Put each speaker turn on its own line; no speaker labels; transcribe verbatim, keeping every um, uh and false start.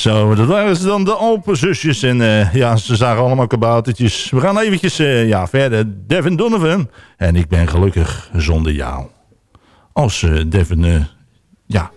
Zo, dat waren ze dan, de Alpenzusjes. En uh, ja, ze zagen allemaal kaboutertjes. We gaan eventjes uh, ja, verder. Devin Donovan. En ik ben gelukkig zonder jou. Als uh, Devin uh, ja,